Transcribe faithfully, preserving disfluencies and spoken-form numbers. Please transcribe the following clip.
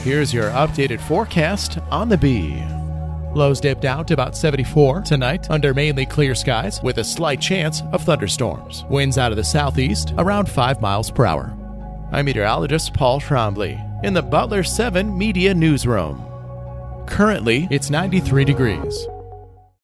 Here's your updated forecast on the Bee. Lows dipped out to about seventy-four tonight under mainly clear skies with a slight chance of thunderstorms. Winds out of the southeast around five miles per hour. I'm meteorologist Paul Trombley in the Butler seven Media Newsroom. Currently, it's ninety-three degrees.